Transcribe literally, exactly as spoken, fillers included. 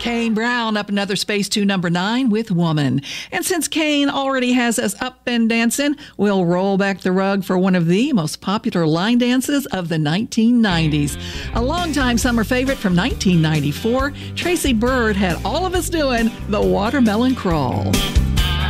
Kane Brown up another space to number nine with Woman. And since Kane already has us up and dancing, we'll roll back the rug for one of the most popular line dances of the nineteen nineties. A longtime summer favorite from nineteen ninety-four, Tracy Byrd had all of us doing the Watermelon Crawl.